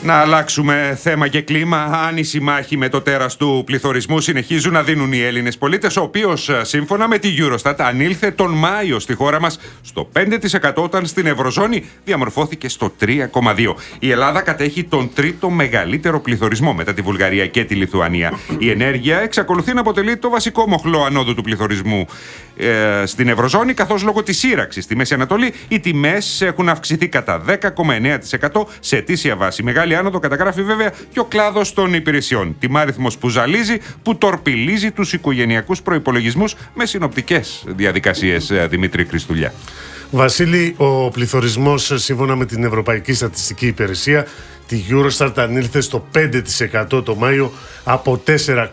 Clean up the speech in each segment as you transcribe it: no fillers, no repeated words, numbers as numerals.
Να αλλάξουμε θέμα και κλίμα. Άνηση μάχη με το τέρας του πληθωρισμού συνεχίζουν να δίνουν οι Έλληνες πολίτες, ο οποίος σύμφωνα με τη Eurostat ανήλθε τον Μάιο στη χώρα μας στο 5%, όταν στην Ευρωζώνη διαμορφώθηκε στο 3,2%. Η Ελλάδα κατέχει τον τρίτο μεγαλύτερο πληθωρισμό μετά τη Βουλγαρία και τη Λιθουανία. Η ενέργεια εξακολουθεί να αποτελεί το βασικό μοχλό ανόδου του πληθωρισμού στην Ευρωζώνη, καθώς λόγω της σύραξης στη Μέση Ανατολή οι τιμές έχουν αυξηθεί κατά 10,9% σε ετήσια βάση. Μεγάλη άνοδο καταγράφει βέβαια και ο κλάδος των υπηρεσιών. Τιμάριθμος που ζαλίζει, που τορπιλίζει τους οικογενειακούς προϋπολογισμούς με συνοπτικές διαδικασίες. Δημήτρη Χριστουλιά. Βασίλη, ο πληθωρισμός σύμφωνα με την Ευρωπαϊκή Στατιστική Υπηρεσία, τη Eurostat, ανήλθε στο 5% το Μάιο από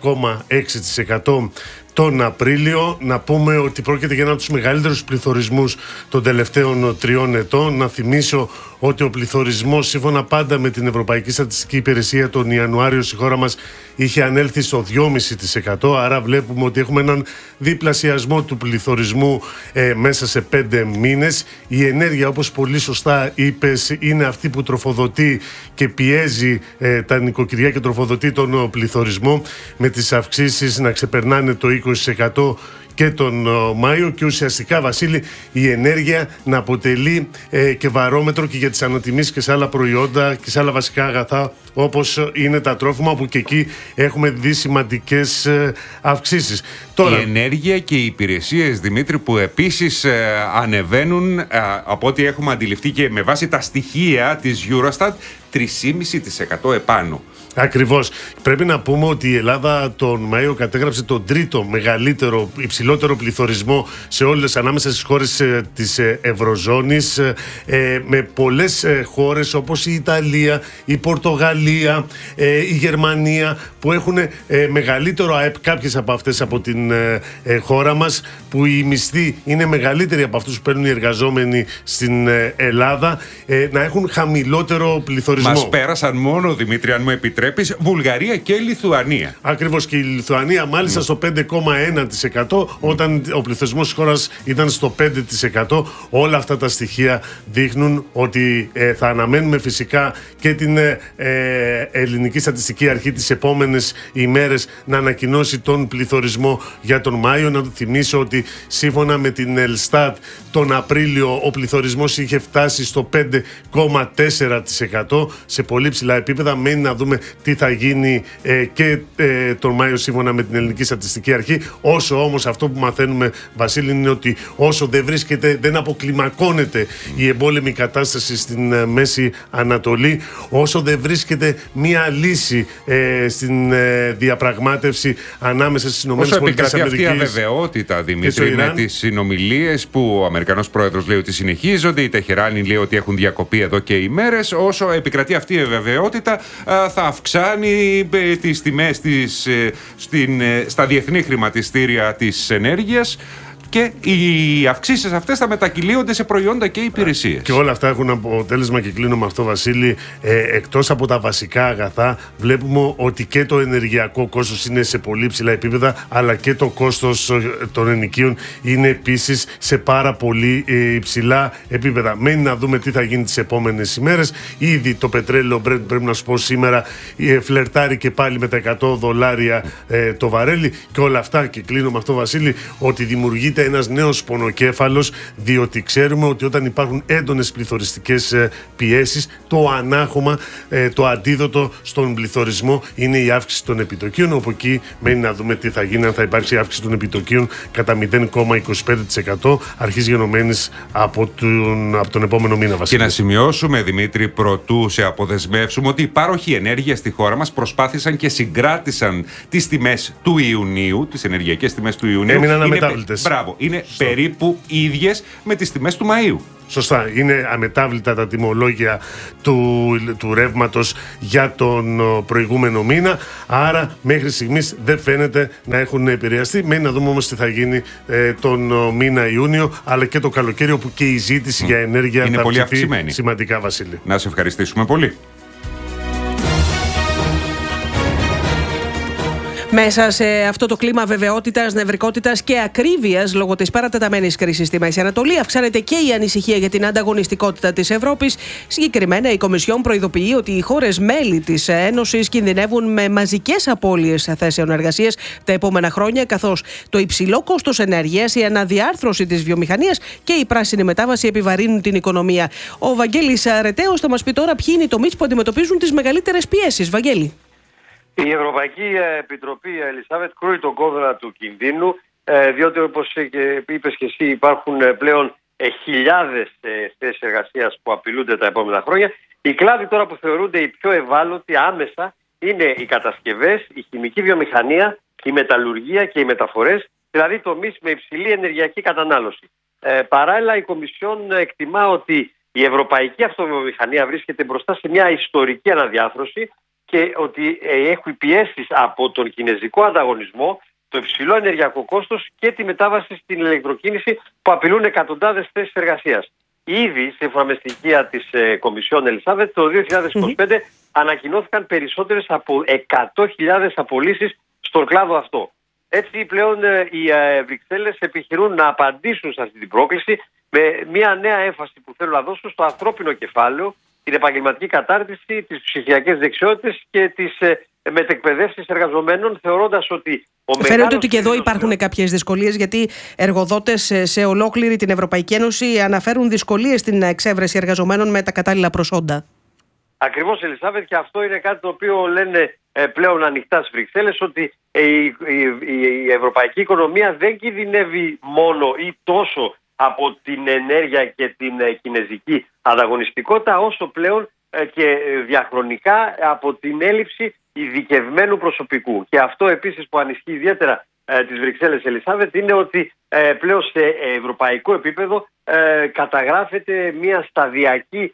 4,6% τον Απρίλιο. Να πούμε ότι πρόκειται για ένα από τους μεγαλύτερους πληθωρισμούς των τελευταίων 3 ετών. Να θυμίσω ότι ο πληθωρισμός, σύμφωνα πάντα με την Ευρωπαϊκή Στατιστική Υπηρεσία, τον Ιανουάριο στη χώρα μας είχε ανέλθει στο 2,5%. Άρα βλέπουμε ότι έχουμε έναν διπλασιασμό του πληθωρισμού μέσα σε 5 μήνες. Η ενέργεια, όπως πολύ σωστά είπες, είναι αυτή που τροφοδοτεί και πιέζει τα νοικοκυριά και τροφοδοτεί τον πληθωρισμό, με τις αυξήσεις να ξεπερνάνε το 20% και τον Μάιο, και ουσιαστικά, Βασίλη, η ενέργεια να αποτελεί και βαρόμετρο και για τις ανατιμήσεις και σε άλλα προϊόντα και σε άλλα βασικά αγαθά, όπως είναι τα τρόφιμα, που και εκεί έχουμε δει σημαντικές αυξήσεις. Τώρα, η ενέργεια και οι υπηρεσίες, Δημήτρη, που επίσης ανεβαίνουν, από ό,τι έχουμε αντιληφθεί και με βάση τα στοιχεία της Eurostat, 3,5% επάνω. Ακριβώς. Πρέπει να πούμε ότι η Ελλάδα τον Μάιο κατέγραψε τον τρίτο μεγαλύτερο, υψηλότερο πληθωρισμό σε όλες, ανάμεσα στις χώρες της Ευρωζώνης, με πολλές χώρες όπως η Ιταλία, η Πορτογαλία, η Γερμανία, που έχουν μεγαλύτερο ΑΕΠ, κάποιες από αυτές από την χώρα μας, που οι μισθοί είναι μεγαλύτεροι από αυτούς που παίρνουν οι εργαζόμενοι στην Ελλάδα, να έχουν χαμηλότερο πληθωρισμό. Μας πέρασαν μόνο, Δημήτρη, αν μου επιτρέπεις, Βουλγαρία και Λιθουανία. Ακριβώς, και η Λιθουανία μάλιστα στο 5,1%, όταν ο πληθωρισμός της χώρας ήταν στο 5%. Όλα αυτά τα στοιχεία δείχνουν ότι θα αναμένουμε φυσικά και την Ελληνική Στατιστική Αρχή τις επόμενες ημέρες να ανακοινώσει τον πληθωρισμό για τον Μάιο. Να θυμίσω ότι σύμφωνα με την Ελστάτ τον Απρίλιο ο πληθωρισμός είχε φτάσει στο 5,4%, σε πολύ ψηλά επίπεδα. Μένει να δούμε τι θα γίνει και τον Μάιο σύμφωνα με την Ελληνική Στατιστική Αρχή. Όσο όμως αυτό που μαθαίνουμε, Βασίλη, είναι ότι όσο δεν αποκλιμακώνεται η εμπόλεμη κατάσταση στην Μέση Ανατολή, όσο δεν βρίσκεται μία λύση στην διαπραγμάτευση ανάμεσα στις ΗΠΑ, όσο επικρατεί αυτή η αβεβαιότητα, Δημήτρη, με τις συνομιλίες που ο Αμερικανός πρόεδρος λέει ότι συνεχίζονται, η Τεχεράνη λέει ότι έχουν διακοπεί εδώ και ημέρες, όσο επικρατεί αυτή η αβεβαιότητα, θα αυξάνει τις τιμές στα διεθνή χρηματιστήρια της ενέργειας, και οι αυξήσεις αυτές θα μετακυλίονται σε προϊόντα και υπηρεσίες. Και όλα αυτά έχουν αποτέλεσμα, και κλείνω με αυτό, Βασίλη, εκτός από τα βασικά αγαθά, βλέπουμε ότι και το ενεργειακό κόστος είναι σε πολύ ψηλά επίπεδα, αλλά και το κόστος των ενοικίων είναι επίσης σε πάρα πολύ υψηλά επίπεδα. Μένει να δούμε τι θα γίνει τις επόμενες ημέρες. Ήδη το πετρέλαιο Brent, πρέπει να σου πω, σήμερα φλερτάρει και πάλι με τα $100 το βαρέλι, και όλα αυτά, και κλείνω με αυτό, Βασίλη, ότι δημιουργείται ένας νέος πονοκέφαλος, διότι ξέρουμε ότι όταν υπάρχουν έντονες πληθωριστικές πιέσεις, το ανάχωμα, το αντίδοτο στον πληθωρισμό είναι η αύξηση των επιτοκίων, όπου εκεί μένει να δούμε τι θα γίνει, αν θα υπάρξει αύξηση των επιτοκίων κατά 0,25% αρχής γενομένης από τον επόμενο μήνα, Βασίλη. Και να σημειώσουμε, Δημήτρη, προτού σε αποδεσμεύσουμε, ότι οι πάροχοι ενέργειας στη χώρα μας προσπάθησαν και συγκράτησαν τις τιμές του Ιουνίου, τις ενεργειακές τιμές του Ιουνίου. Έμειναν αμετάβλητες. Είναι περίπου ίδιες με τις τιμές του Μαΐου. Σωστά, είναι αμετάβλητα τα τιμολόγια του ρεύματος για τον προηγούμενο μήνα, άρα μέχρι στιγμής δεν φαίνεται να έχουν επηρεαστεί. Μένει να δούμε όμως τι θα γίνει τον μήνα Ιούνιο, αλλά και το καλοκαίρι, όπου και η ζήτηση για ενέργεια είναι θα πολύ αυξηθεί αυξημένη. Σημαντικά, Βασίλη. Να σε ευχαριστήσουμε πολύ. Μέσα σε αυτό το κλίμα βεβαιότητας, νευρικότητας και ακρίβειας λόγω της παρατεταμένης κρίσης στη Μέση Ανατολή, αυξάνεται και η ανησυχία για την ανταγωνιστικότητα της Ευρώπης. Συγκεκριμένα, η Κομισιόν προειδοποιεί ότι οι χώρες μέλη της Ένωσης κινδυνεύουν με μαζικές απώλειες θέσεων εργασίας τα επόμενα χρόνια, καθώς το υψηλό κόστος ενέργειας, η αναδιάρθρωση της βιομηχανίας και η πράσινη μετάβαση επιβαρύνουν την οικονομία. Ο Βαγγέλης Αρετέος θα μας πει τώρα ποιοι είναι οι τομείς που αντιμετωπίζουν τις μεγαλύτερες πιέσεις. Βαγγέλη. Η Ευρωπαϊκή Επιτροπή, Ελισάβετ, κρούει τον κόδωνα του κινδύνου, διότι όπως είπες και εσύ υπάρχουν πλέον χιλιάδες θέσεις εργασίας που απειλούνται τα επόμενα χρόνια. Οι κλάδοι τώρα που θεωρούνται οι πιο ευάλωτοι άμεσα είναι οι κατασκευές, η χημική βιομηχανία, η μεταλλουργία και οι μεταφορές, δηλαδή τομείς με υψηλή ενεργειακή κατανάλωση. Παράλληλα, η Κομισιόν εκτιμά ότι η ευρωπαϊκή αυτοβιομηχανία βρίσκεται μπροστά σε μια ιστορική αναδιάρθρωση και ότι έχουν πιέσεις από τον κινεζικό ανταγωνισμό, το υψηλό ενεργειακό κόστος και τη μετάβαση στην ηλεκτροκίνηση που απειλούν εκατοντάδες θέσεις εργασίας. Ήδη, σύμφωνα με στοιχεία της Κομισιόν, Ελισάβετ, το 2025 ανακοινώθηκαν περισσότερες από 100.000 απολύσεις στον κλάδο αυτό. Έτσι πλέον οι Βρυξέλλες επιχειρούν να απαντήσουν σε αυτή την πρόκληση με μια νέα έμφαση που θέλουν να δώσουν στο ανθρώπινο κεφάλαιο, την επαγγελματική κατάρτιση, τις ψηφιακές δεξιότητες και τις μετεκπαιδεύσεις εργαζομένων, θεωρώντας ότι φαίνεται ότι και εδώ υπάρχουν κάποιες δυσκολίες, γιατί εργοδότες σε ολόκληρη την Ευρωπαϊκή Ένωση αναφέρουν δυσκολίες στην εξέβρεση εργαζομένων με τα κατάλληλα προσόντα. Ακριβώς, Ελισάβετ, και αυτό είναι κάτι το οποίο λένε πλέον ανοιχτά στις Βρυξέλλες, ότι η ευρωπαϊκή οικονομία δεν κινδυνεύει μόνο ή τόσο από την ενέργεια και την κινεζική ανταγωνιστικότητα, όσο πλέον και διαχρονικά από την έλλειψη ειδικευμένου προσωπικού. Και αυτό επίσης που ανισχύει ιδιαίτερα τις Βρυξέλλες, Ελισάβετ, είναι ότι πλέον σε ευρωπαϊκό επίπεδο καταγράφεται μια σταδιακή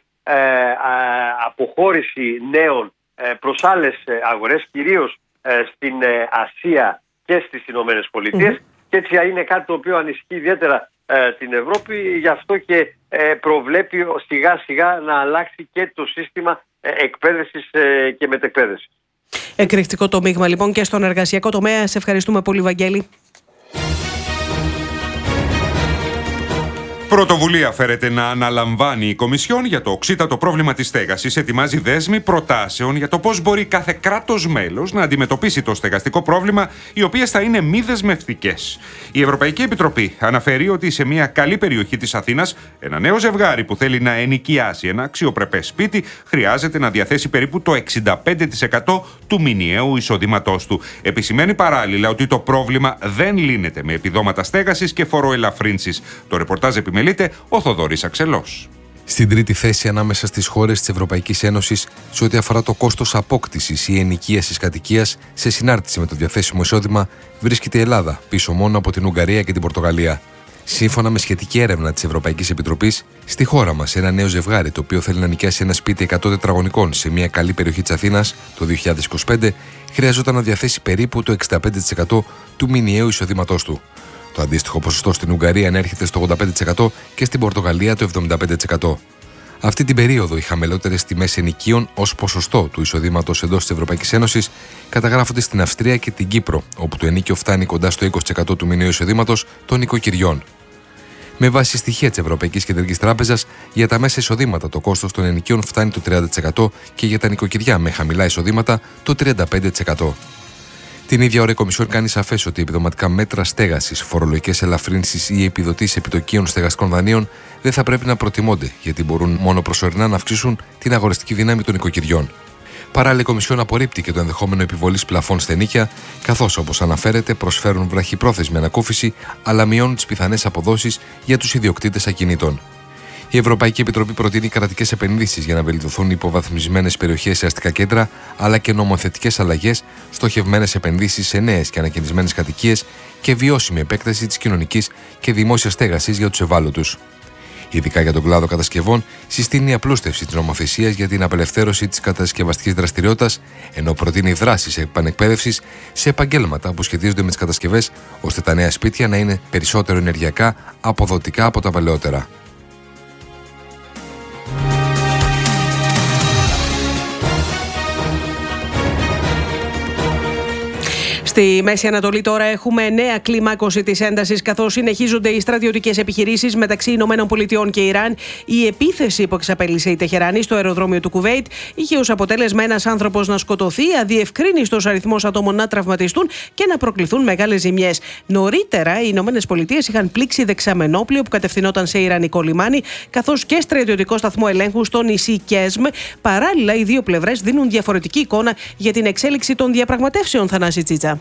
αποχώρηση νέων προς άλλες αγορές, κυρίως στην Ασία και στις Ηνωμένες Πολιτείες. Και έτσι είναι κάτι το οποίο ανισχύει ιδιαίτερα την Ευρώπη, γι' αυτό και προβλέπει σιγά σιγά να αλλάξει και το σύστημα εκπαίδευσης και μετεκπαίδευσης. Εκρηκτικό το μείγμα λοιπόν και στον εργασιακό τομέα. Σε ευχαριστούμε πολύ, Βαγγέλη. Πρωτοβουλία φέρεται να αναλαμβάνει η Κομισιόν για το οξύτατο πρόβλημα της στέγασης. Ετοιμάζει δέσμη προτάσεων για το πώς μπορεί κάθε κράτος μέλος να αντιμετωπίσει το στεγαστικό πρόβλημα, οι οποίες θα είναι μη δεσμευτικές. Η Ευρωπαϊκή Επιτροπή αναφέρει ότι σε μια καλή περιοχή της Αθήνας, ένα νέο ζευγάρι που θέλει να ενοικιάσει ένα αξιοπρεπές σπίτι χρειάζεται να διαθέσει περίπου το 65% του μηνιαίου εισοδήματός του. Επισημαίνει παράλληλα ότι το πρόβλημα δεν λύνεται με επιδόματα στέγασης και φοροελαφρύνσεις. Το ρεπορτάζ επιμελείται ο Θοδωρής Αξελός. Στην τρίτη θέση ανάμεσα στις χώρες της Ευρωπαϊκής Ένωσης σε ό,τι αφορά το κόστος απόκτησης ή ενοικίασης κατοικίας σε συνάρτηση με το διαθέσιμο εισόδημα βρίσκεται η Ελλάδα, πίσω μόνο από την Ουγγαρία και την Πορτογαλία. Σύμφωνα με σχετική έρευνα της Ευρωπαϊκής Επιτροπής, στη χώρα μας ένα νέο ζευγάρι το οποίο θέλει να νοικιάσει ένα σπίτι 100 τετραγωνικών σε μια καλή περιοχή της Αθήνας το 2025 χρειαζόταν να διαθέσει περίπου το 65% του μηνιαίου εισοδήματός του. Το αντίστοιχο ποσοστό στην Ουγγαρία ανέρχεται στο 85% και στην Πορτογαλία το 75%. Αυτή την περίοδο οι χαμηλότερες τιμές ενοικίων ως ποσοστό του εισοδήματος εντός της Ευρωπαϊκής Ένωσης καταγράφονται στην Αυστρία και την Κύπρο, όπου το ενοίκιο φτάνει κοντά στο 20% του μηνιαίου εισοδήματος των νοικοκυριών. Με βάση στοιχεία της Ευρωπαϊκής Κεντρικής Τράπεζας, για τα μέσα εισοδήματα το κόστος των ενοικίων φτάνει το 30% και για τα νοικοκυριά με χαμηλά εισοδήματα το 35%. Την ίδια ώρα η Κομισιόν κάνει σαφές ότι επιδοματικά μέτρα στέγασης, φορολογικές ελαφρύνσεις ή επιδοτήσεις επιτοκίων στεγαστικών δανείων δεν θα πρέπει να προτιμώνται, γιατί μπορούν μόνο προσωρινά να αυξήσουν την αγοραστική δύναμη των νοικοκυριών. Παράλληλα, η Κομισιόν απορρίπτει και το ενδεχόμενο επιβολής πλαφών στα ενοίκια, καθώς όπως αναφέρεται προσφέρουν βραχυπρόθεσμη ανακούφιση, αλλά μειώνουν τις πιθανές αποδόσεις για τους ιδιοκτήτες ακινήτων. Η Ευρωπαϊκή Επιτροπή προτείνει κρατικές επενδύσεις για να βελτιωθούν υποβαθμισμένες περιοχές σε αστικά κέντρα, αλλά και νομοθετικές αλλαγές, στοχευμένες επενδύσεις σε νέες και ανακαινισμένες κατοικίες και βιώσιμη επέκταση της κοινωνικής και δημόσιας στέγασης για τους ευάλωτους. Ειδικά για τον κλάδο κατασκευών, συστήνει η απλούστευση της νομοθεσίας για την απελευθέρωση της κατασκευαστικής δραστηριότητας, ενώ προτείνει δράσεις επανεκπαίδευσης σε επαγγέλματα που σχετίζονται με τις κατασκευές, ώστε τα νέα σπίτια να είναι περισσότερο ενεργειακά αποδοτικά από τα παλαιότερα. Στη Μέση Ανατολή τώρα έχουμε νέα κλιμάκωση της έντασης, καθώς συνεχίζονται οι στρατιωτικές επιχειρήσεις μεταξύ Ηνωμένων Πολιτειών και Ιράν. Η επίθεση που εξαπέλυσε η Τεχεράνη στο αεροδρόμιο του Κουβέιτ είχε ως αποτέλεσμα ένας άνθρωπος να σκοτωθεί, αδιευκρίνιστος αριθμός ατόμων να τραυματιστούν και να προκληθούν μεγάλες ζημιές. Νωρίτερα, οι Ηνωμένες Πολιτείες είχαν πλήξει δεξαμενόπλιο που κατευθυνόταν σε ιρανικό λιμάνι, καθώς και στρατιωτικό σταθμό ελέγχου στο νησί Κέσμ. Παράλληλα, οι δύο πλευρές δίνουν διαφορετική εικόνα για την εξέλιξη των διαπραγματεύσεων. Θανάση Τσίτσα.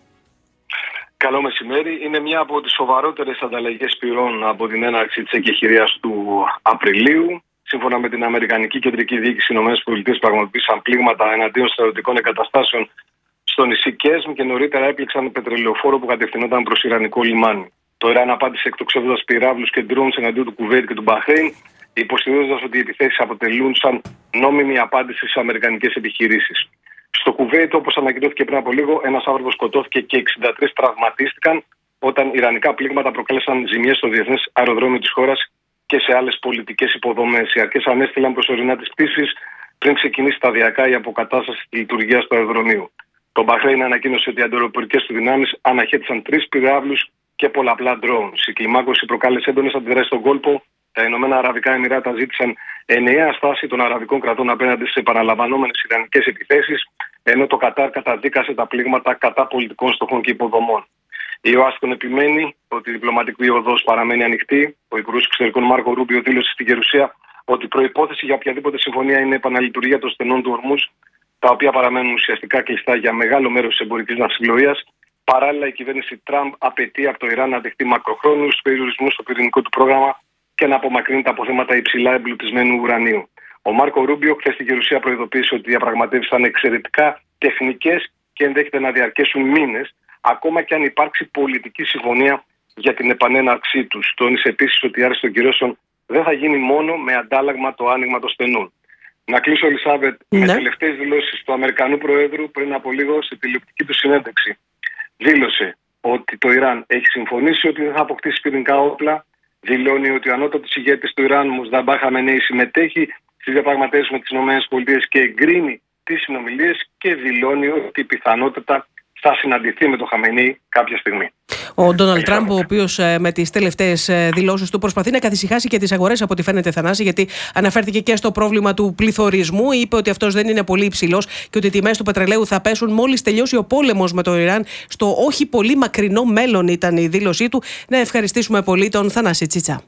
Καλό μεσημέρι. Είναι μια από τις σοβαρότερες ανταλλαγές πυρών από την έναρξη της εκεχηρίας του Απριλίου. Σύμφωνα με την Αμερικανική Κεντρική Διοίκηση, οι ΗΠΑ πραγματοποίησαν πλήγματα εναντίον στρατιωτικών εγκαταστάσεων στο νησί Κέσμ και νωρίτερα έπληξαν πετρελαιοφόρο που κατευθυνόταν προς ιρανικό λιμάνι. Το Ιράν απάντησε εκτοξεύοντας πυράβλους και ντρόουνς εναντίον του Κουβέιτ και του Μπαχρέιν, υποστηρίζοντας ότι οι επιθέσεις αποτελούν σαν νόμιμη απάντηση στις αμερικανικές επιχειρήσεις. Στο Κουβέιτ, όπως ανακοινώθηκε πριν από λίγο, ένας άνθρωπος σκοτώθηκε και 63 τραυματίστηκαν όταν ιρανικά πλήγματα προκάλεσαν ζημιές στο διεθνές αεροδρόμιο της χώρας και σε άλλες πολιτικές υποδομές. Οι αρχές ανέστηλαν προσωρινά τις πτήσεις πριν ξεκινήσει σταδιακά η αποκατάσταση της λειτουργίας του αεροδρομίου. Το Μπαχρέιν ανακοίνωσε ότι οι αντιεροπορικές του δυνάμεις αναχέτησαν 3 πυράβλους και πολλαπλά drones. Η κλιμάκωση προκάλεσε έντονες αντιδράσεις στον κόλπο. Τα Ηνωμένα Αραβικά Εμιράτα ζήτησαν ενιαία στάση των αραβικών κρατών απέναντι σε επαναλαμβανόμενες ιρανικές επιθέσεις, ενώ το Κατάρ καταδίκασε τα πλήγματα κατά πολιτικών στοχών και υποδομών. Η Ουάσιγκτον επιμένει ότι η διπλωματική οδός παραμένει ανοιχτή. Ο Υπουργός Εξωτερικών Μάρκο Ρούμπιο δήλωσε στην Γερουσία ότι η προϋπόθεση για οποιαδήποτε συμφωνία είναι η επαναλειτουργία των στενών του Ορμούζ, τα οποία παραμένουν ουσιαστικά κλειστά για μεγάλο μέρος της εμπορικής ναυσιπλοείας. Παράλληλα, η κυβέρνηση Τραμπ απαιτεί από το Ιράν να δεχτεί μακροχρόνιους περιορισμούς στο πυρηνικό του πρόγραμμα και να απομακρύνει τα αποθέματα υψηλά εμπλουτισμένου ουρανίου. Ο Μάρκο Ρούμπιο χθες στη Γερουσία προειδοποίησε ότι οι διαπραγματεύσεις θα είναι εξαιρετικά τεχνικές και ενδέχεται να διαρκέσουν μήνες, ακόμα και αν υπάρξει πολιτική συμφωνία για την επανέναρξή τους. Τόνισε επίσης ότι η άρση των κυρώσεων δεν θα γίνει μόνο με αντάλλαγμα το άνοιγμα των στενών. Να κλείσω, Ελισάβετ, με τελευταίες δηλώσεις του Αμερικανού Προέδρου πριν από λίγο σε τηλεοπτική του συνέντευξη. Δήλωσε ότι το Ιράν έχει συμφωνήσει ότι δεν θα αποκτήσει πυρηνικά όπλα. Δηλώνει ότι ο ανώτατος ηγέτης του Ιράν, Μουσδαμπά Χαμενέι, συμμετέχει στις διαπραγματεύσεις με τις ΗΠΑ και εγκρίνει τις συνομιλίες και δηλώνει ότι πιθανότατα θα συναντηθεί με τον Χαμενέι κάποια στιγμή. Ο Ντόναλντ Τραμπ, ο οποίος με τις τελευταίες δηλώσεις του προσπαθεί να καθησυχάσει και τις αγορές, από ό,τι φαίνεται, Θανάση, γιατί αναφέρθηκε και στο πρόβλημα του πληθωρισμού. Είπε ότι αυτός δεν είναι πολύ υψηλός και ότι οι τιμές του πετρελαίου θα πέσουν μόλις τελειώσει ο πόλεμος με το Ιράν. Στο όχι πολύ μακρινό μέλλον ήταν η δήλωσή του. Να ευχαριστήσουμε πολύ τον Θανάση Τσίτσα.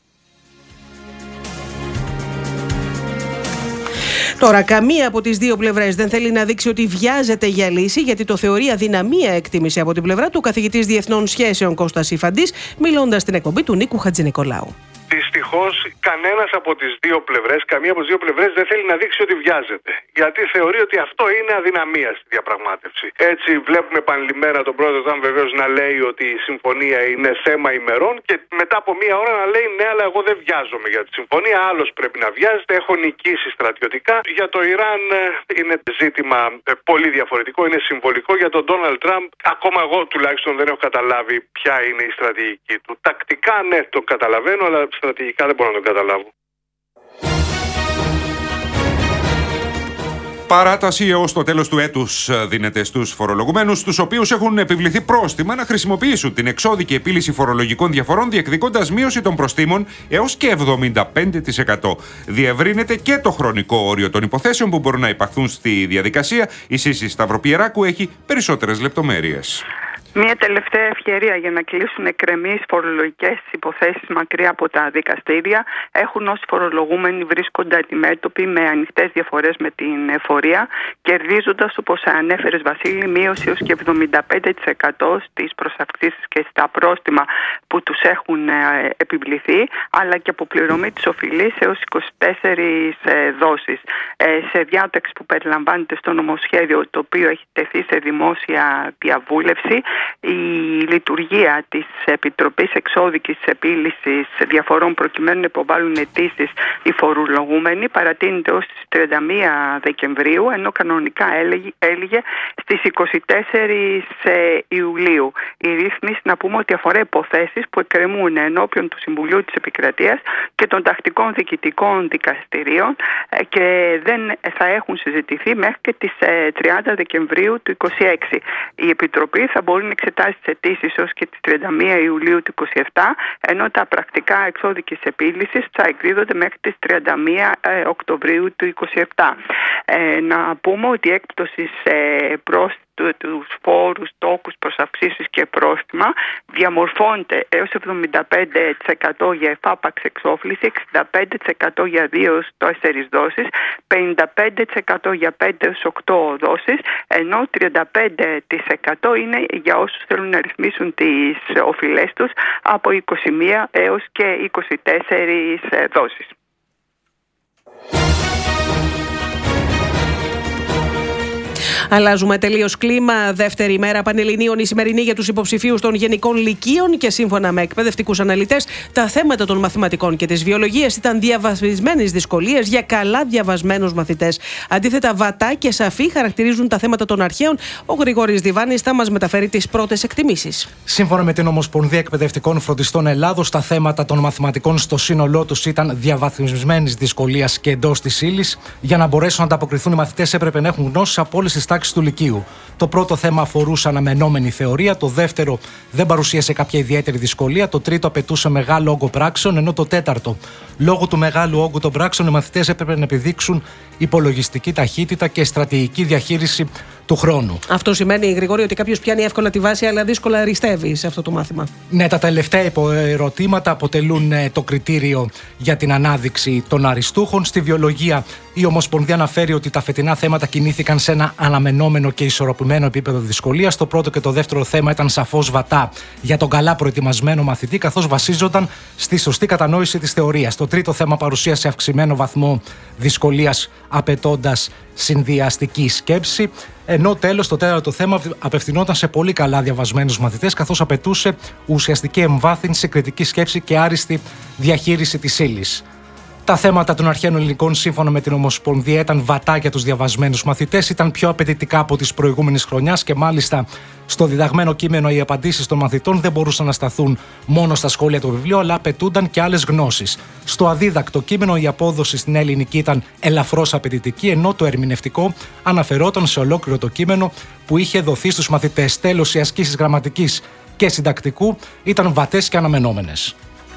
Τώρα, καμία από τις δύο πλευρές δεν θέλει να δείξει ότι βιάζεται για λύση, γιατί το θεωρεί αδυναμία εκτίμηση από την πλευρά του ο καθηγητής Διεθνών Σχέσεων Κώστας Ιφαντής, μιλώντας στην εκπομπή του Νίκου Χατζηνικολάου. Δυστυχώς, κανένας από τις δύο πλευρές, καμία από τις δύο πλευρές δεν θέλει να δείξει ότι βιάζεται. Γιατί θεωρεί ότι αυτό είναι αδυναμία στη διαπραγμάτευση. Έτσι, βλέπουμε επανειλημμένα τον πρόεδρο Τραμπ βεβαίως να λέει ότι η συμφωνία είναι θέμα ημερών και μετά από μία ώρα να λέει ναι, αλλά εγώ δεν βιάζομαι για τη συμφωνία. Άλλος πρέπει να βιάζεται. Έχω νικήσει στρατιωτικά. Για το Ιράν είναι ζήτημα πολύ διαφορετικό, είναι συμβολικό. Για τον Ντόναλντ Τραμπ, ακόμα εγώ τουλάχιστον δεν έχω καταλάβει ποια είναι η στρατηγική του. Τακτικά, ναι, το καταλαβαίνω, αλλά στρατηγικά δεν μπορώ να τον καταλάβω. Παράταση έως το τέλος του έτους δίνεται στους φορολογουμένους, στους οποίους έχουν επιβληθεί πρόστιμα, να χρησιμοποιήσουν την εξώδικη επίλυση φορολογικών διαφορών, διεκδικώντας μείωση των προστίμων έως και 75%. Διευρύνεται και το χρονικό όριο των υποθέσεων που μπορούν να υπαχθούν στη διαδικασία. Η Σύση Σταυροπιεράκου έχει περισσότερες λεπτομέρειες. Μια τελευταία ευκαιρία για να κλείσουν εκκρεμείς φορολογικές υποθέσεις μακριά από τα δικαστήρια. Έχουν όσοι φορολογούμενοι βρίσκονται αντιμέτωποι με ανοιχτές διαφορές με την εφορία, κερδίζοντας, όπως ανέφερες Βασίλη, μείωση έως και 75% στις προσαυξήσεις και στα πρόστιμα που τους έχουν επιβληθεί, αλλά και αποπληρωμή της οφειλής έως 24 δόσεις. Σε διάταξη που περιλαμβάνεται στο νομοσχέδιο, το οποίο έχει τεθεί σε δημόσια διαβούλευση, Η λειτουργία της Επιτροπής Εξώδικης Επίλυσης Διαφορών προκειμένου να υποβάλουν αιτήσεις οι φορολογούμενοι παρατείνεται ως τις 31 Δεκεμβρίου, ενώ κανονικά έλεγε στις 24 Ιουλίου. Η ρύθμιση, να πούμε, ότι αφορά υποθέσεις που εκκρεμούν ενώπιον του Συμβουλίου της Επικρατείας και των τακτικών διοικητικών δικαστηρίων και δεν θα έχουν συζητηθεί μέχρι και τις 30 Δεκεμβρίου του 2026. Η Επιτροπή θα μπορεί να εξετάσει τις αιτήσεις ως και τις 31 Ιουλίου του 2027, ενώ τα πρακτικά εξώδικης επίλυσης θα εκδίδονται μέχρι τις 31 Οκτωβρίου του 2027. Να πούμε ότι η έκπτωση προς τους φόρους, τόκους, προσαυξήσεις και πρόστιμα διαμορφώνεται έως 75% για εφάπαξ εξόφληση, 65% για 2-4 δόσεις, 55% για 5-8 δόσεις, ενώ 35% είναι για όσους θέλουν να ρυθμίσουν τις οφειλές τους από 21 έως και 24 δόσεις. Αλλάζουμε τελείως κλίμα. Δεύτερη μέρα πανελληνίων η σημερινή για τους υποψηφίους των γενικών λυκείων και σύμφωνα με εκπαιδευτικούς αναλυτές, τα θέματα των μαθηματικών και της βιολογίας ήταν διαβασμένης δυσκολίας για καλά διαβασμένους μαθητές. Αντίθετα, βατά και σαφή χαρακτηρίζουν τα θέματα των αρχαίων. Ο Γρηγόρης Διβάνης θα μας μεταφέρει τις πρώτες εκτιμήσεις. Σύμφωνα με την Ομοσπονδία Εκπαιδευτικών Φροντιστών Ελλάδος, τα θέματα των μαθηματικών στο σύνολό τους ήταν διαβαθμισμένης δυσκολίας και εντός της ύλης. Για να μπορέσουν να ανταποκριθούν οι μαθητές, έπρεπε να έχουν γνώσεις από όλες τις τάξεις του Λυκείου. Το πρώτο θέμα αφορούσε αναμενόμενη θεωρία, το δεύτερο δεν παρουσίασε κάποια ιδιαίτερη δυσκολία, το τρίτο απαιτούσε μεγάλο όγκο πράξεων, ενώ το τέταρτο, λόγω του μεγάλου όγκου των πράξεων, οι μαθητές έπρεπε να επιδείξουν υπολογιστική ταχύτητα και στρατηγική διαχείριση του χρόνου. Αυτό σημαίνει, Γρηγόρη, ότι κάποιος πιάνει εύκολα τη βάση, αλλά δύσκολα αριστεύει σε αυτό το μάθημα. Ναι, τα τελευταία υποερωτήματα αποτελούν το κριτήριο για την ανάδειξη των αριστούχων. Στη βιολογία, η Ομοσπονδία αναφέρει ότι τα φετινά θέματα κινήθηκαν σε ένα αναμενόμενο και ισορροπημένο επίπεδο δυσκολίας. Το πρώτο και το δεύτερο θέμα ήταν σαφώς βατά για τον καλά προετοιμασμένο μαθητή, καθώς βασίζονταν στη σωστή κατανόηση της θεωρίας. Το τρίτο θέμα παρουσίασε αυξημένο βαθμό δυσκολίας, απαιτώντας συνδυαστική σκέψη. Ενώ τέλος, το τέταρτο θέμα απευθυνόταν σε πολύ καλά διαβασμένους μαθητές, καθώς απαιτούσε ουσιαστική εμβάθυνση, κριτική σκέψη και άριστη διαχείριση της ύλης. Τα θέματα των αρχαίων ελληνικών, σύμφωνα με την Ομοσπονδία, ήταν βατά για τους διαβασμένους μαθητές, ήταν πιο απαιτητικά από τις προηγούμενες χρονιάς και μάλιστα στο διδαγμένο κείμενο οι απαντήσεις των μαθητών δεν μπορούσαν να σταθούν μόνο στα σχόλια του βιβλίου, αλλά απαιτούνταν και άλλες γνώσεις. Στο αδίδακτο κείμενο η απόδοση στην ελληνική ήταν ελαφρώς απαιτητική, ενώ το ερμηνευτικό αναφερόταν σε ολόκληρο το κείμενο που είχε δοθεί στους μαθητές. Τέλος, οι ασκήσεις γραμματικής και συντακτικού ήταν βατές και αναμενόμενες.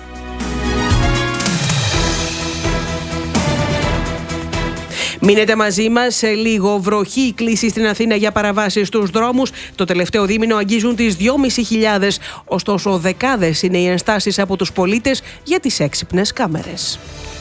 Μείνετε μαζί μας. Σε λίγο, βροχή κλείσει στην Αθήνα για παραβάσεις στους δρόμους. Το τελευταίο δίμηνο αγγίζουν τις 2.500. Ωστόσο, δεκάδες είναι οι ενστάσεις από τους πολίτες για τις έξυπνες κάμερες.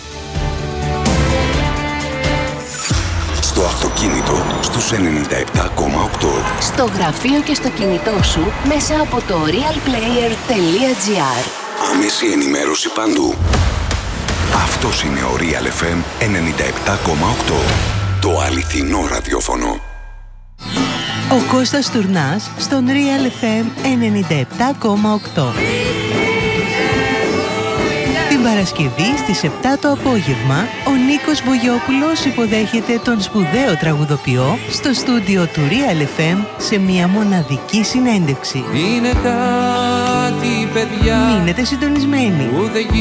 Στο αυτοκίνητο στους 97,8. Στο γραφείο και στο κινητό σου μέσα από το realplayer.gr. Άμεση ενημέρωση παντού. Αυτός είναι ο Real FM 97,8. Το αληθινό ραδιόφωνο. Ο Κώστας Τουρνάς στον Real FM 97,8. Την Παρασκευή στις 7 το απόγευμα, ο Νίκος Βογιόπουλος υποδέχεται τον σπουδαίο τραγουδοποιό στο στούντιο του Real FM σε μια μοναδική συνέντευξη. Είναι κάτι, παιδιά, μείνετε συντονισμένοι.